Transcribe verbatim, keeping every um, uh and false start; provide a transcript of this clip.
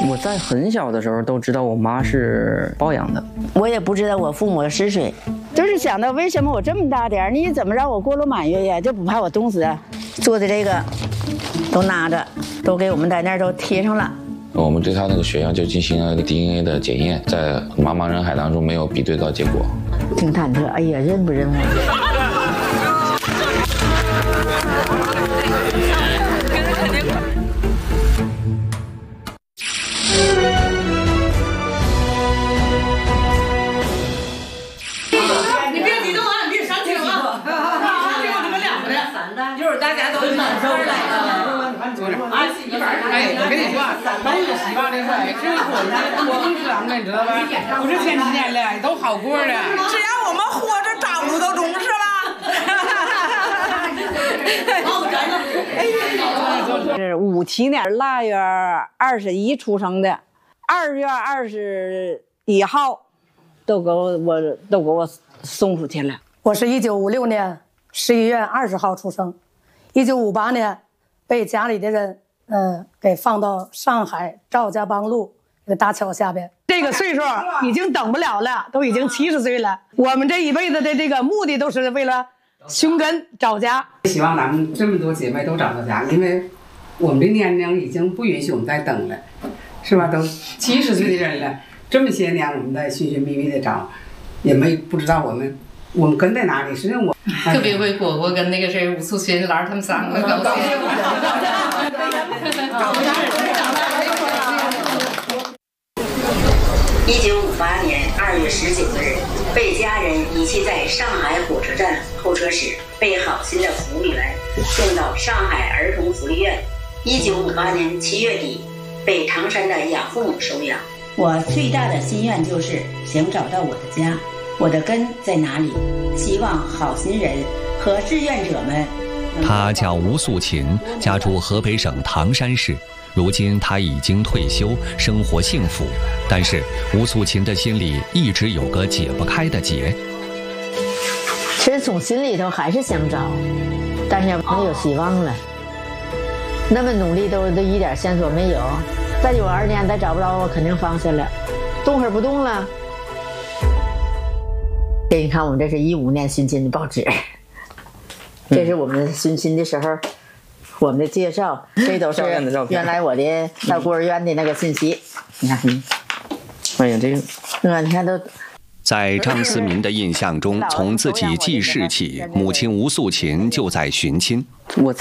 我在很小的时候都知道我妈是包养的， 我也不知道我父母的实锤，就是想到为什么我这么大点儿，你怎么让我过路满月呀？就不怕我冻死啊？做的这个都拿着，都给我们在那儿都贴上了。 我们对他那个血样就进行了 D N A 的检验，在茫茫人海当中没有比对到结果， 挺忐忑。哎呀，认不认我？ 你别激动啊，你别煽情啊！只有你们两个的，一会儿大家都满分来了。啊，媳妇儿，哎，我跟你说，都有希望的快，只有我们我们两个，你知道吧？不是前几年了，都好过了。只要我们活着，找不都中是吧？ 是五七年腊月二十一出生的，二月二十一号都给我我都给我送出去了。 我是一九五六年十一月二十号出生，一九五八年被家里的人呃给放到上海赵家浜路那个大桥下边。这个岁数已经等不了了，都已经七十岁了。我们这一辈子的这个目的都是为了寻根找家。 希望咱们这么多姐妹都找到家，因为我们这年龄已经不允许我们再等了，是吧？都七十岁的人了，这么些年我们在寻寻觅觅的找，也没不知道我们我们根在哪里。实际上我特别为果果跟那个谁吴素琴兰他们三个高兴。 一九五八年二月十九日，被家人遗弃在上海火车站候车室，被好心的服务员送到上海儿童福利院。一九五八年七月底，被唐山的养父母收养。我最大的心愿就是想找到我的家，我的根在哪里？希望好心人和志愿者们。 她叫吴素琴，家住河北省唐山市。如今她已经退休，生活幸福。但是吴素琴的心里一直有个解不开的结。 其实从心里头还是想找，但是没有希望了。那么努力都都一点线索没有，再有二年再找不着，我肯定放下了，动会儿不动了。给你看，我们这是一五年寻亲的报纸，这是我们寻亲的时候。我们的介绍，这都是原来我的到孤儿院的那个信息。你看，嗯， 哎呀，这个， 啊，你看都。 在张思民的印象中，从自己记事起，母亲吴素琴就在寻亲。 我在